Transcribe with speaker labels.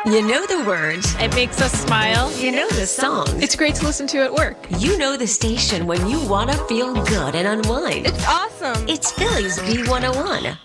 Speaker 1: You know the words.
Speaker 2: It makes us smile.
Speaker 1: You know the songs.
Speaker 2: It's great to listen to at work.
Speaker 1: You know the station when you want to feel good and unwind.
Speaker 2: It's awesome.
Speaker 1: It's Philly's B101.